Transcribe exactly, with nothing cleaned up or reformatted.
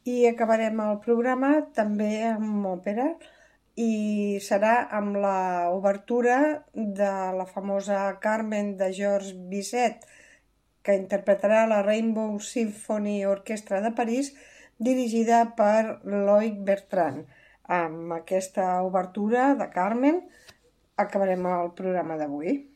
I acabarem el programa també amb òpera i serà amb l'obertura de la famosa Carmen de Georges Bizet, que interpretarà la Rainbow Symphony Orchestra de París, dirigida per Loïc Bertrand. Amb aquesta obertura de Carmen acabarem el programa d'avui.